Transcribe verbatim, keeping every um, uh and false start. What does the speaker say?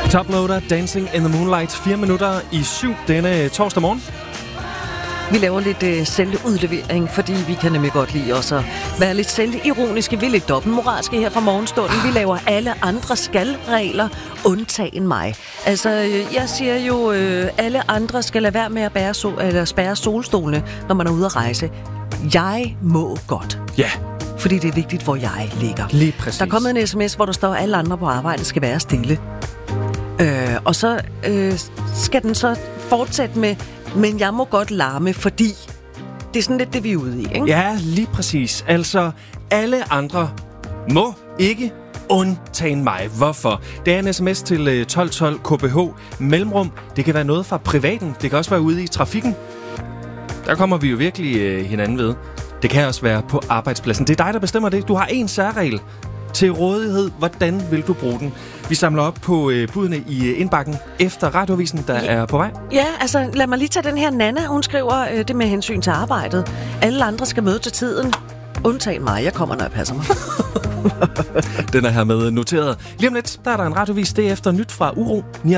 Toploader, Dancing in the Moonlight, fire minutter i syv denne torsdag morgen. Vi laver lidt øh, selvudlevering, fordi vi kan nemlig godt lide også at være lidt selvironiske. Vi er lidt dobbeltmoralske her fra morgenstunden. Vi laver alle andre skal-regler, undtagen mig. Altså, øh, jeg siger jo, øh, alle andre skal lade være med at bære sol, eller spærre solstolene, når man er ude at rejse. Jeg må godt. Ja. Fordi det er vigtigt, hvor jeg ligger. Lige præcis. Der er kommet en sms, hvor der står, at alle andre på arbejde skal være stille. Øh, og så øh, skal den så fortsætte med, men jeg må godt larme, fordi det er sådan lidt det, vi er ude i, ikke? Ja, lige præcis. Altså, alle andre må ikke undtagen mig. Hvorfor? Det er en sms til tolv tolv K B H mellemrum. Det kan være noget fra privaten. Det kan også være ude i trafikken. Der kommer vi jo virkelig øh, hinanden ved. Det kan også være på arbejdspladsen. Det er dig, der bestemmer det. Du har en særregel til rådighed. Hvordan vil du bruge den? Vi samler op på øh, budene i øh, indbakken efter radioavisen, der ja. er på vej. Ja, altså lad mig lige tage den her Nana. Hun skriver øh, det med hensyn til arbejdet. Alle andre skal møde til tiden. Undtagen mig. Jeg kommer, når jeg passer mig. Den er her med noteret. Lige om lidt, der er der en radioavis. Det er efter nyt fra Uro.